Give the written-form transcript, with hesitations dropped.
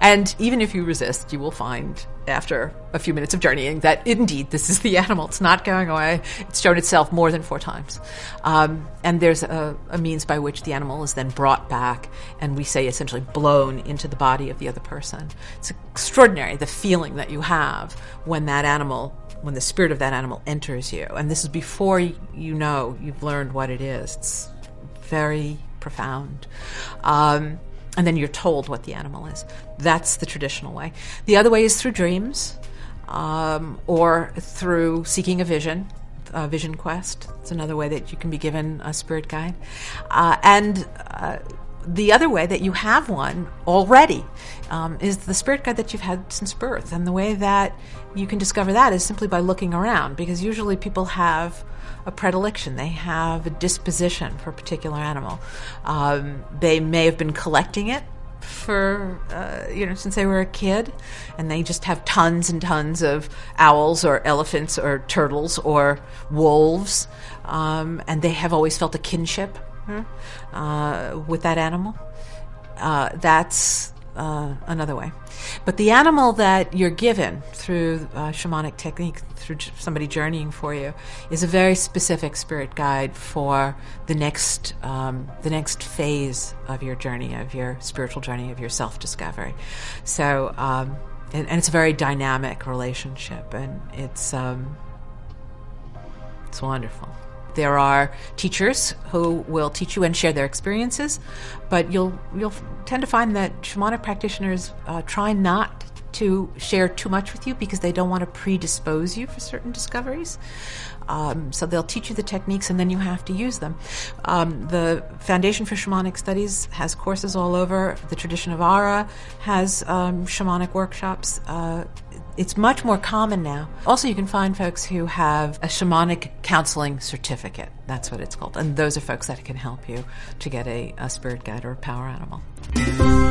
And even if you resist, you will find after a few minutes of journeying that indeed this is the animal. It's not going away. It's shown itself more than 4 times. And there's a means by which the animal is then brought back and we say essentially blown into the body of the other person. It's extraordinary, the feeling that you have when the spirit of that animal enters you. And this is before you know you've learned what it is. It's very profound. And then you're told what the animal is. That's the traditional way. The other way is through dreams, or through seeking a vision quest. It's another way that you can be given a spirit guide. And the other way that you have one already is the spirit guide that you've had since birth. And the way that you can discover that is simply by looking around, because usually people have a predilection. They have a disposition for a particular animal. They may have been collecting it for, since they were a kid, and they just have tons and tons of owls or elephants or turtles or wolves, and they have always felt a kinship with that animal. That's another way. But the animal that you're given through shamanic technique, through somebody journeying for you, is a very specific spirit guide for the next phase of your journey, of your spiritual journey, of your self-discovery. So, and it's a very dynamic relationship, and it's wonderful. There are teachers who will teach you and share their experiences, but you'll tend to find that shamanic practitioners try not to share too much with you because they don't want to predispose you for certain discoveries. So they'll teach you the techniques and then you have to use them. The Foundation for Shamanic Studies has courses all over. The Tradition of Ara has shamanic workshops. It's much more common now. Also, you can find folks who have a shamanic counseling certificate. That's what it's called. And those are folks that can help you to get a spirit guide or a power animal.